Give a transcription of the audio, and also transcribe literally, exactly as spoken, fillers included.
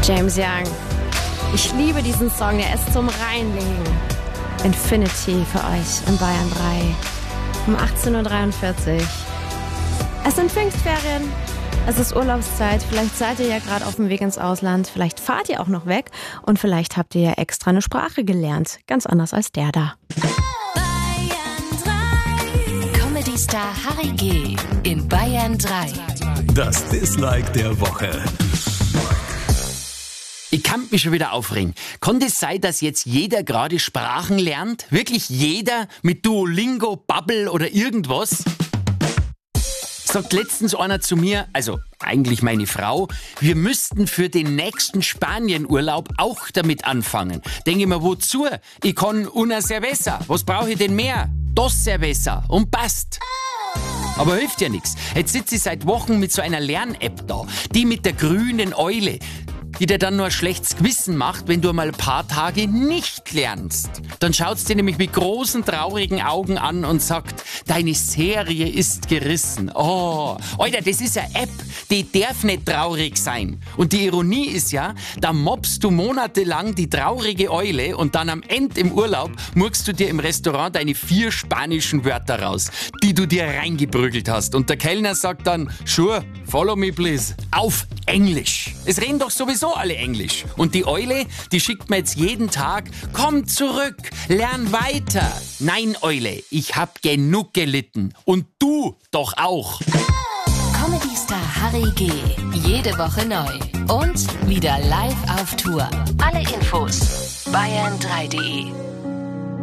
James Young. Ich liebe diesen Song, der ist zum Reinlegen. Infinity für euch in Bayern drei. Um achtzehn Uhr dreiundvierzig. Es sind Pfingstferien. Es ist Urlaubszeit. Vielleicht seid ihr ja gerade auf dem Weg ins Ausland. Vielleicht fahrt ihr auch noch weg. Und vielleicht habt ihr ja extra eine Sprache gelernt. Ganz anders als der da. Comedy-Star Harry G. in Bayern drei. Das Dislike der Woche. Ich kann mich schon wieder aufregen. Kann das sein, dass jetzt jeder gerade Sprachen lernt? Wirklich jeder mit Duolingo, Babbel oder irgendwas? Sagt letztens einer zu mir, also eigentlich meine Frau, wir müssten für den nächsten Spanienurlaub auch damit anfangen. Denke ich mir, wozu? Ich kann una cerveza. Was brauche ich denn mehr? Dos cerveza und passt. Aber hilft ja nichts. Jetzt sitze ich seit Wochen mit so einer Lern-App da, die mit der grünen Eule, die dir dann nur ein schlechtes Gewissen macht, wenn du mal ein paar Tage nicht lernst. Dann schaut's dir nämlich mit großen, traurigen Augen an und sagt, deine Serie ist gerissen. Oh, Alter, das ist eine App, die darf nicht traurig sein. Und die Ironie ist ja, da mobst du monatelang die traurige Eule und dann am Ende im Urlaub murkst du dir im Restaurant deine vier spanischen Wörter raus, die du dir reingeprügelt hast. Und der Kellner sagt dann, sure, follow me please. Auf Englisch. Es reden doch sowieso alle Englisch. Und die Eule, die schickt mir jetzt jeden Tag, komm zurück, lern weiter. Nein, Eule, ich hab genug gelitten. Und du doch auch. Comedy-Star Harry G. Jede Woche neu. Und wieder live auf Tour. Alle Infos bayern drei punkt de